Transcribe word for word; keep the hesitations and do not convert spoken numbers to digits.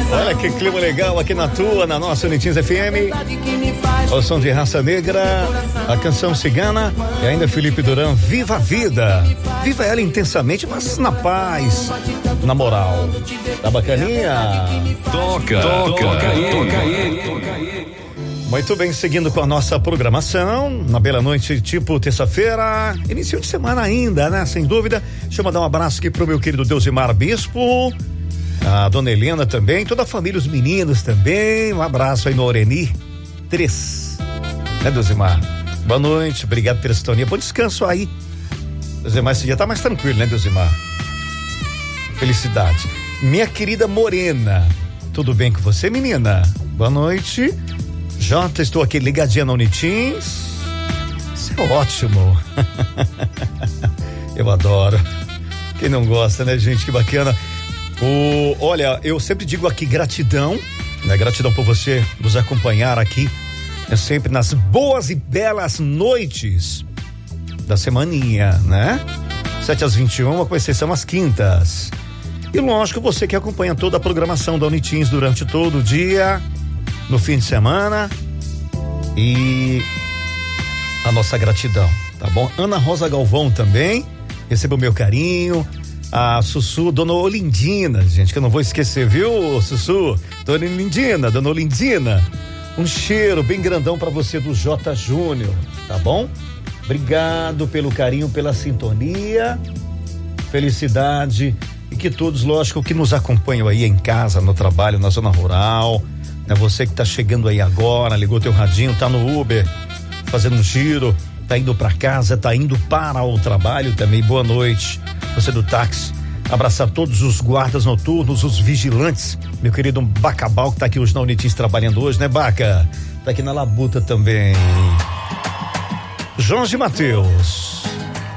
Olha que clima legal aqui na tua, na nossa Unitins F M. O som de Raça Negra, a canção Cigana e ainda Felipe Duran, Viva a Vida. Viva ela intensamente, mas na paz, na moral. Tá bacaninha? Toca, toca, toca aí, toca aí, toca aí. Muito bem, seguindo com a nossa programação, na bela noite, tipo terça-feira, início de semana ainda, né? Sem dúvida. Deixa eu mandar um abraço aqui pro meu querido Deusimar Bispo, a dona Helena também, toda a família, os meninos também. Um abraço aí no Oreni três, né, Deusimar? Boa noite, obrigado pela sintonia. Bom descanso aí. Deusimar, esse dia tá mais tranquilo, né, Deusimar? Felicidade. Minha querida Morena, tudo bem com você, menina? Boa noite. Jota, estou aqui ligadinha na Unitins. Isso é ótimo. Eu adoro. Quem não gosta, né, gente? Que bacana. O, olha, eu sempre digo aqui gratidão, né? Gratidão por você nos acompanhar aqui, né? Sempre nas boas e belas noites da semaninha, né? sete às vinte e uma, com exceção às quintas. E lógico, você que acompanha toda a programação da Unitins durante todo o dia, no fim de semana, e a nossa gratidão, tá bom? Ana Rosa Galvão também, receba o meu carinho, a Sussu, Dona Olindina, gente, que eu não vou esquecer, viu, Sussu? Dona Olindina, Dona Olindina, um cheiro bem grandão pra você do J Júnior, tá bom? Obrigado pelo carinho, pela sintonia, felicidade, e que todos, lógico, que nos acompanham aí em casa, no trabalho, na zona rural, é você que tá chegando aí agora, ligou teu radinho, tá no Uber, fazendo um giro, tá indo pra casa, tá indo para o trabalho também, boa noite. Você do táxi, abraçar todos os guardas noturnos, os vigilantes, meu querido Bacabal, que tá aqui hoje na Unitins trabalhando hoje, né, Baca? Tá aqui na Labuta também. Jorge Mateus.